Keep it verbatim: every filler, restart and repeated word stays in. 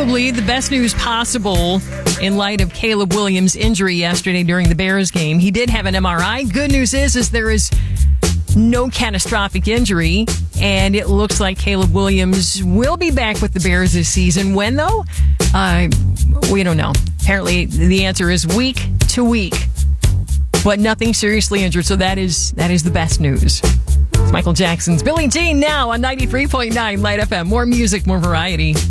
probably the best news possible in light of Caleb Williams' injury yesterday during the Bears game. He did have an M R I. Good news is, is there is no catastrophic injury, and it looks like Caleb Williams will be back with the Bears this season. When, though? Uh, we don't know. Apparently, the answer is week to week, but nothing seriously injured, so that is that is the best news. It's Michael Jackson's Billie Jean now on ninety-three point nine Light F M. More music, more variety.